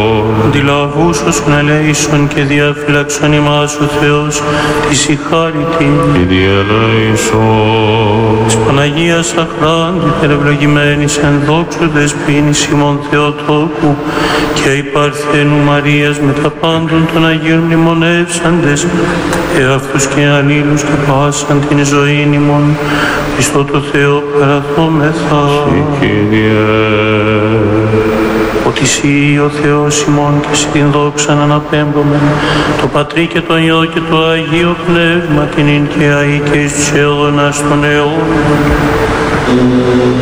Αντιλαβούς όσων ελέησον και διαφυλαξον ημάς ο Θεός της ηχάρητη. Κύριε ελέησον. Της Παναγίας αχράντη περευλογημένης εν δόξου δεσποίνης ημών Θεοτόκου και η Παρθένου Μαρίας με τα πάντων των Αγίων μνημονεύσαντες εαυτούς και αλλήλους και πάσαν την ζωήν ημών Χριστό το Θεό παραθόμεθα. Κύριε. Ότι Συ ο Θεός ημών και Συ την δόξαν αναπέμπομεν, το Πατρί και το Υιό και το Αγίο Πνεύμα την ειν και αεί και εις τους αιώνας των αιώνων.